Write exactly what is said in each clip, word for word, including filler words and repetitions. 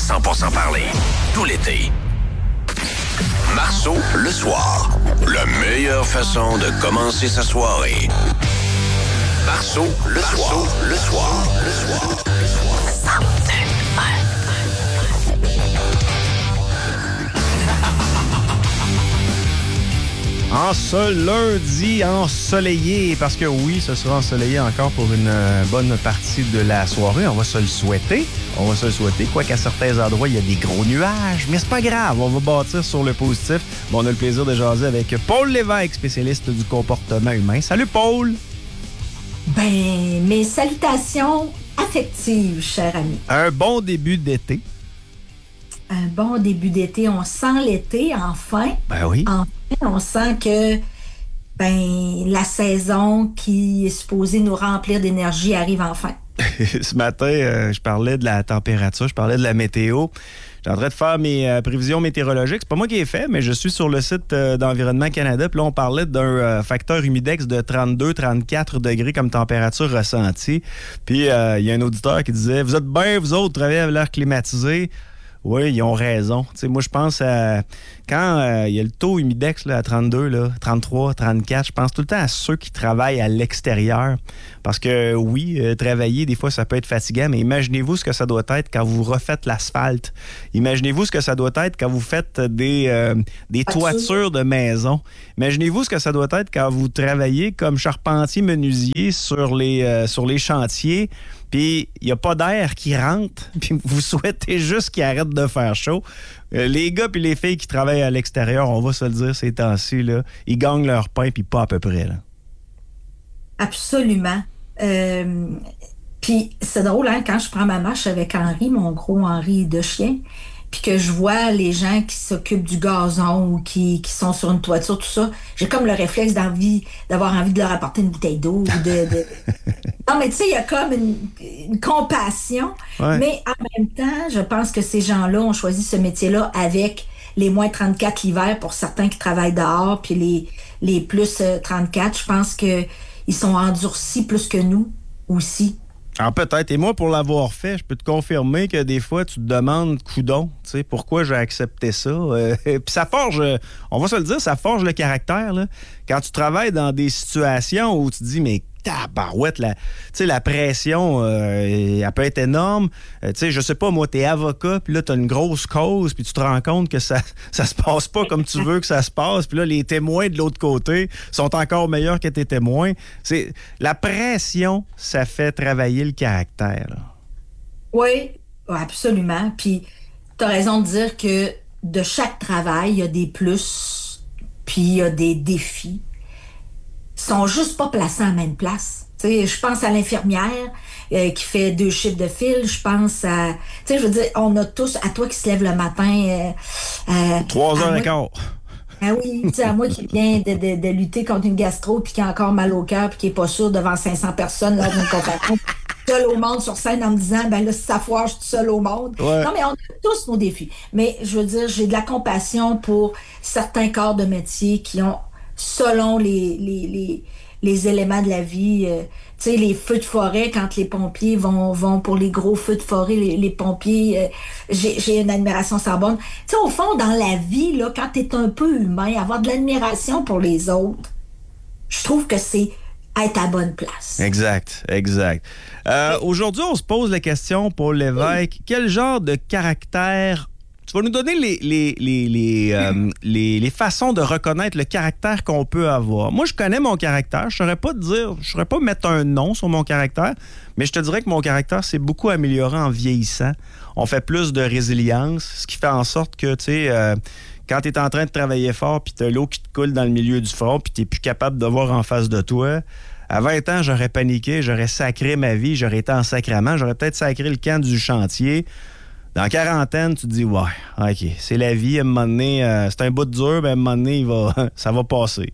cent pour cent parler, tout l'été. Marceau, le soir. La meilleure façon de commencer sa soirée. Marceau, le Marceau, soir. Le soir. Le soir. Le soir. En ce lundi ensoleillé, parce que oui, ce sera ensoleillé encore pour une euh, bonne partie de la soirée. On va se le souhaiter. On va se le souhaiter, quoiqu'à certains endroits, il y a des gros nuages. Mais c'est pas grave, on va bâtir sur le positif. Bon, on a le plaisir de jaser avec Paul Lévesque, spécialiste du comportement humain. Salut, Paul! Ben, mes salutations affectives, cher ami. Un bon début d'été. Un bon début d'été. On sent l'été, enfin. Ben oui. Enfin, on sent que ben, la saison qui est supposée nous remplir d'énergie arrive enfin. Ce matin, euh, je parlais de la température, je parlais de la météo. J'étais en train de faire mes euh, prévisions météorologiques. C'est pas moi qui ai fait, mais je suis sur le site euh, d'Environnement Canada. Puis là, on parlait d'un euh, facteur humidex de trente-deux à trente-quatre degrés comme température ressentie. Puis il euh, y a un auditeur qui disait « Vous êtes bien, vous autres, travaillez avec l'air climatisé. » Oui, ils ont raison. T'sais, moi, je pense à... Quand il euh, y a le taux humidex là, à trente-deux, là, trente-trois, trente-quatre, je pense tout le temps à ceux qui travaillent à l'extérieur. Parce que oui, euh, travailler, des fois, ça peut être fatigant, mais imaginez-vous ce que ça doit être quand vous refaites l'asphalte. Imaginez-vous ce que ça doit être quand vous faites des, euh, des toitures de maison. Imaginez-vous ce que ça doit être quand vous travaillez comme charpentier menuisier sur les, euh, sur les chantiers, puis il n'y a pas d'air qui rentre, puis vous souhaitez juste qu'il arrête de faire chaud. Euh, les gars puis les filles qui travaillent à l'extérieur, on va se le dire ces temps-ci, là, ils gagnent leur pain, puis pas à peu près. Là. Absolument. Euh, puis c'est drôle, hein, quand je prends ma marche avec Henri, mon gros Henri de chien, puis que je vois les gens qui s'occupent du gazon ou qui, qui sont sur une toiture, tout ça, j'ai comme le réflexe d'envie, d'avoir envie de leur apporter une bouteille d'eau. Ou de, de... Non, mais tu sais, il y a comme une, une compassion, ouais. Mais en même temps, je pense que ces gens-là ont choisi ce métier-là avec les moins trente-quatre l'hiver pour certains qui travaillent dehors, puis les, les plus trente-quatre, je pense qu'ils sont endurcis plus que nous aussi. Ah, peut-être. Et moi, pour l'avoir fait, je peux te confirmer que des fois, tu te demandes, coudon, tu sais, pourquoi j'ai accepté ça. Euh, Puis ça forge, on va se le dire, ça forge le caractère, là. Quand tu travailles dans des situations où tu te dis, mais tabarouette, la, tu sais, la pression, euh, elle peut être énorme. Euh, tu sais, je sais pas, moi, t'es avocat, puis là, t'as une grosse cause, puis tu te rends compte que ça, ça se passe pas comme tu veux que ça se passe, puis là, les témoins de l'autre côté sont encore meilleurs que tes témoins. C'est, la pression, ça fait travailler le caractère. Là. Oui, absolument. Puis, t'as raison de dire que de chaque travail, il y a des plus, puis il y a des défis. Ils sont juste pas placés à la même place. Tu sais, je pense à l'infirmière euh, qui fait deux chiffres de fil. Je pense à... Tu sais, je veux dire, on a tous... À toi qui se lève le matin... Euh, euh, Trois heures et quart. Ah oui, tu sais, à moi qui vient de, de, de lutter contre une gastro puis qui a encore mal au cœur puis qui est pas sûr devant cinq cents personnes lors d'une conférence, seul au monde sur scène en me disant, ben là, si ça foire, je suis seul au monde. Ouais. Non, mais on a tous nos défis. Mais je veux dire, j'ai de la compassion pour certains corps de métier qui ont, selon les, les, les, les éléments de la vie, euh, tu sais, les feux de forêt, quand les pompiers vont, vont pour les gros feux de forêt, les, les pompiers, euh, j'ai, j'ai une admiration sans borne. Tu sais, au fond, dans la vie, là, quand t'es un peu humain, avoir de l'admiration pour les autres, je trouve que c'est être à bonne place. Exact, exact. Euh, aujourd'hui, on se pose la question, Paul Lévesque, oui. Quel genre de caractère... Tu vas nous donner les, les, les, les, euh, les, les façons de reconnaître le caractère qu'on peut avoir. Moi, je connais mon caractère. Je ne saurais pas te dire, je ne saurais pas mettre un nom sur mon caractère, mais je te dirais que mon caractère s'est beaucoup amélioré en vieillissant. On fait plus de résilience, ce qui fait en sorte que, tu sais, euh, quand tu es en train de travailler fort, puis tu as l'eau qui te coule dans le milieu du front, puis tu n'es plus capable de voir en face de toi, à vingt ans, j'aurais paniqué, j'aurais sacré ma vie, j'aurais été en sacrament, j'aurais peut-être sacré le camp du chantier. Dans la quarantaine, tu te dis, ouais, OK, c'est la vie, à un moment donné, euh, c'est un bout de dur, mais à un moment donné, il va, ça va passer.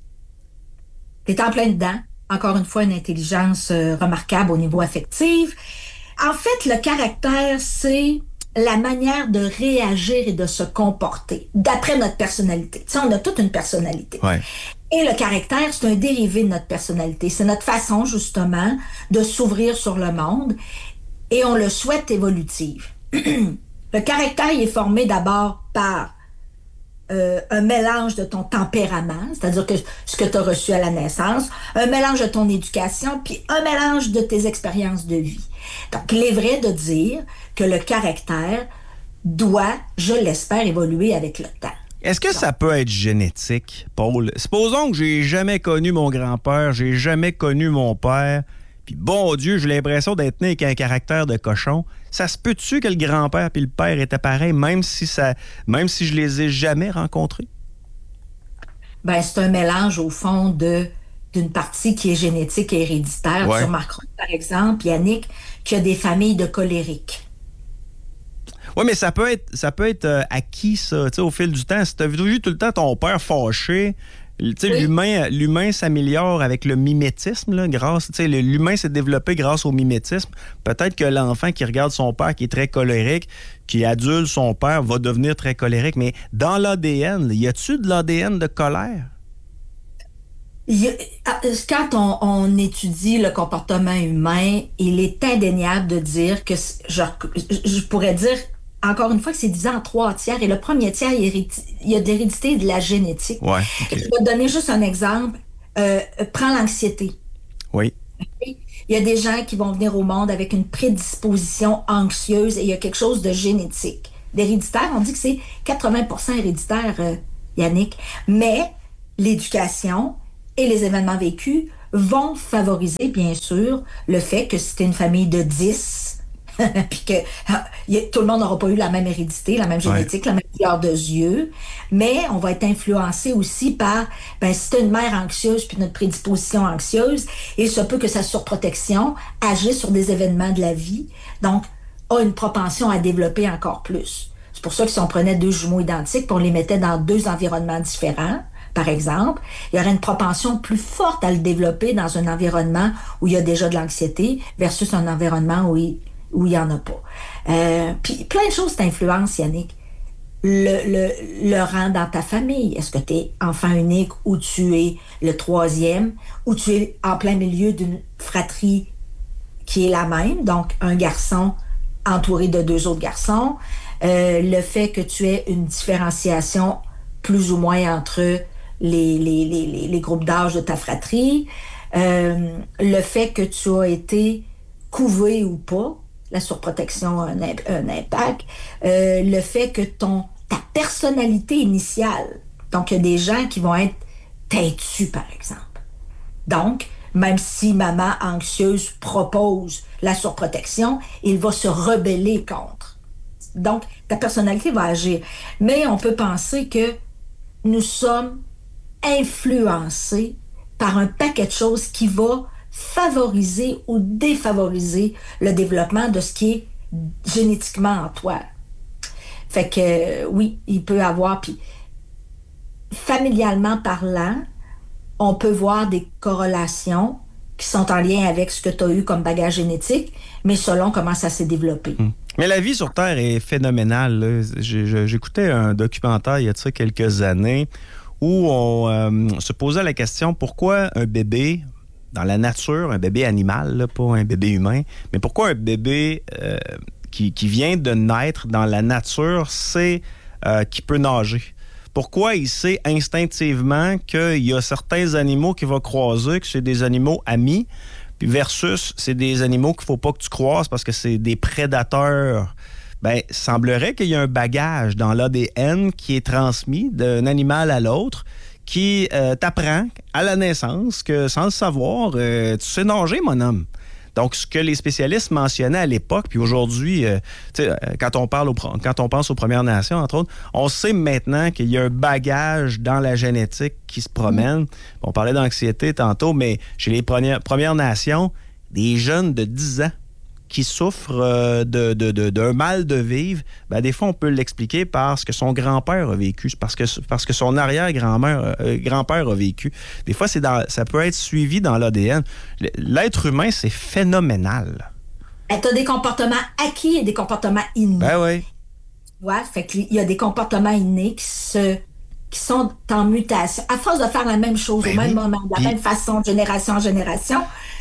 T'es en plein dedans. Encore une fois, une intelligence euh, remarquable au niveau affectif. En fait, le caractère, c'est la manière de réagir et de se comporter, d'après notre personnalité. Tu sais, on a toute une personnalité. Ouais. Et le caractère, c'est un dérivé de notre personnalité. C'est notre façon, justement, de s'ouvrir sur le monde, et on le souhaite évolutive. Le caractère il est formé d'abord par euh, un mélange de ton tempérament, c'est-à-dire que ce que tu as reçu à la naissance, un mélange de ton éducation, puis un mélange de tes expériences de vie. Donc, il est vrai de dire que le caractère doit, je l'espère, évoluer avec le temps. Est-ce que ça peut être génétique, Paul? Supposons que j'ai jamais connu mon grand-père, j'ai jamais connu mon père, puis bon Dieu, j'ai l'impression d'être né avec un caractère de cochon. Ça se peut-tu que le grand-père puis le père étaient pareils, même si ça, même si je les ai jamais rencontrés? Ben, c'est un mélange, au fond, de d'une partie qui est génétique et héréditaire. Ouais. Tu remarqueras, par exemple, Yannick, qu'il y a des familles de colériques. Oui, mais ça peut être, ça peut être euh, acquis, ça, tu sais, au fil du temps. Si tu as vu tout le temps ton père fâché, tu sais, Oui. l'humain, l'humain s'améliore avec le mimétisme, là, grâce, tu sais, le- l'humain s'est développé grâce au mimétisme. Peut-être que l'enfant qui regarde son père qui est très colérique, qui adule son père, va devenir très colérique. Mais dans l'A D N, là, y a-tu de l'A D N de colère? Il y a- Quand on, on étudie le comportement humain, il est indéniable de dire que, c'est- je, je pourrais dire, encore une fois, que c'est divisé en trois tiers. Et le premier tiers, il, hérédi- il y a d'hérédité de la génétique. Ouais. Je vais te donner juste un exemple. Euh, prends l'anxiété. Oui. Il y a des gens qui vont venir au monde avec une prédisposition anxieuse et il y a quelque chose de génétique. D'héréditaire, on dit que c'est quatre-vingts pour cent héréditaire, euh, Yannick. Mais l'éducation et les événements vécus vont favoriser, bien sûr, le fait que si t'es une famille de dix, puis que ah, y a- tout le monde n'aura pas eu la même hérédité, la même génétique, la même couleur de yeux, mais on va être influencé aussi par, ben, si t'as une mère anxieuse puis notre prédisposition anxieuse, il se peut que sa surprotection agisse sur des événements de la vie, donc a une propension à développer encore plus. C'est pour ça que si on prenait deux jumeaux identiques puis on les mettait dans deux environnements différents, par exemple, il y aurait une propension plus forte à le développer dans un environnement où il y a déjà de l'anxiété versus un environnement où il où il n'y en a pas. Euh, puis plein de choses t'influencent, Yannick. Le, le, le rang dans ta famille. Est-ce que tu es enfant unique ou tu es le troisième ou tu es en plein milieu d'une fratrie qui est la même, donc un garçon entouré de deux autres garçons. Euh, le fait que tu aies une différenciation plus ou moins entre les, les, les, les, les groupes d'âge de ta fratrie. Euh, le fait que tu as été couvé ou pas, la surprotection a un, imp- un impact. Euh, le fait que ton ta personnalité initiale, donc il y a des gens qui vont être têtus, par exemple. Donc, même si maman anxieuse propose la surprotection, il va se rebeller contre. Donc, ta personnalité va agir. Mais on peut penser que nous sommes influencés par un paquet de choses qui va favoriser ou défavoriser le développement de ce qui est génétiquement en toi. Fait que euh, oui, il peut avoir, puis familialement parlant, on peut voir des corrélations qui sont en lien avec ce que tu as eu comme bagage génétique, mais selon comment ça s'est développé. Hum. Mais la vie sur Terre est phénoménale, là. J'ai- j'ai- J'écoutais un documentaire il y a de ça quelques années où on euh, se posait la question pourquoi un bébé dans la nature, un bébé animal, là, pas un bébé humain, mais pourquoi un bébé euh, qui, qui vient de naître dans la nature sait euh, qu'il peut nager? Pourquoi il sait instinctivement qu'il y a certains animaux qu'il va croiser, que c'est des animaux amis, puis versus c'est des animaux qu'il ne faut pas que tu croises parce que c'est des prédateurs? Bien, il semblerait qu'il y ait un bagage dans l'A D N qui est transmis d'un animal à l'autre qui euh, t'apprend à la naissance que, sans le savoir, euh, tu sais nager, mon homme. Donc, ce que les spécialistes mentionnaient à l'époque, puis aujourd'hui, euh, tu sais, euh, quand on parle aux, quand on pense aux Premières Nations, entre autres, on sait maintenant qu'il y a un bagage dans la génétique qui se promène. On parlait d'anxiété tantôt, mais chez les Premières, Premières Nations, des jeunes de dix ans qui souffrent euh, de, de, de, d'un mal de vivre, ben, des fois, on peut l'expliquer parce que son grand-père a vécu, parce que, parce que son arrière-grand-mère, euh, grand-père a vécu. Des fois, c'est dans, ça peut être suivi dans l'A D N. L'être humain, c'est phénoménal. Tu as des comportements acquis et des comportements innés. Ben oui. Ouais, fait qu'il y a des comportements innés qui, se, qui sont en mutation. À force de faire la même chose Ben au même oui. moment, de la Puis- même façon, de génération en génération,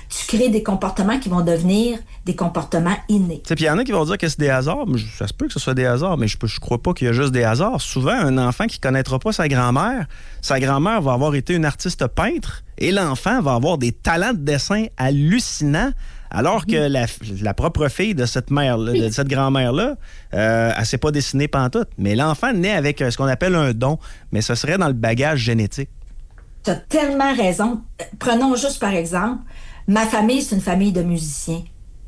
tu crées des comportements qui vont devenir des comportements innés. Puis il y en a qui vont dire que c'est des hasards. Ça se peut que ce soit des hasards, mais je ne crois pas qu'il y a juste des hasards. Souvent, un enfant qui ne connaîtra pas sa grand-mère, sa grand-mère va avoir été une artiste peintre et l'enfant va avoir des talents de dessin hallucinants, alors que la, la propre fille de cette mère, de cette grand-mère-là, euh, elle ne s'est pas dessinée pantoute. Mais l'enfant naît avec ce qu'on appelle un don, mais ce serait dans le bagage génétique. Tu as tellement raison. Prenons juste par exemple, ma famille, c'est une famille de musiciens.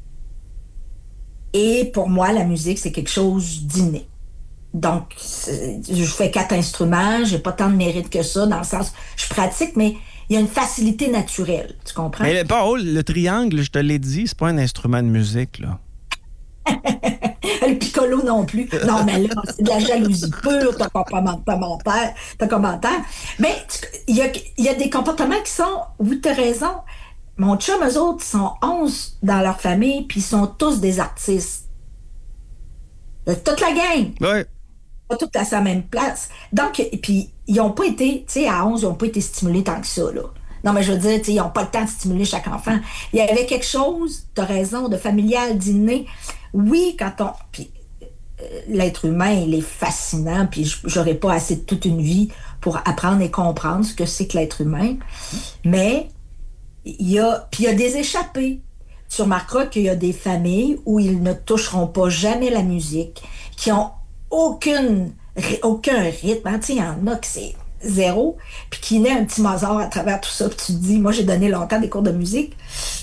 Et pour moi, la musique, c'est quelque chose d'inné. Donc, je fais quatre instruments, j'ai pas tant de mérite que ça, dans le sens, je pratique, mais il y a une facilité naturelle, tu comprends? Mais Paul, le triangle, je te l'ai dit, c'est pas un instrument de musique, là. Le piccolo non plus. Non, mais là, c'est de la jalousie pure, ton commentaire. Ton commentaire. Mais il y a, y a des comportements qui sont, oui, tu as raison. Mon chum, eux autres, ils sont onze dans leur famille, puis ils sont tous des artistes. Toute la gang. Oui. Pas toutes à sa même place. Donc, puis ils n'ont pas été, tu sais, à onze, ils n'ont pas été stimulés tant que ça, là. Non, mais je veux dire, ils n'ont pas le temps de stimuler chaque enfant. Il y avait quelque chose, tu as raison, de familial, d'inné. Oui, quand on... Puis, euh, l'être humain, il est fascinant, puis j'aurais pas assez de toute une vie pour apprendre et comprendre ce que c'est que l'être humain. Mais, il y a... Puis il y a des échappées. Tu remarqueras qu'il y a des familles où ils ne toucheront pas jamais la musique, qui ont aucune, aucun rythme. Tu sais, il y en a que c'est zéro, puis qui naît un petit Mozart à travers tout ça, puis tu te dis, moi j'ai donné longtemps des cours de musique,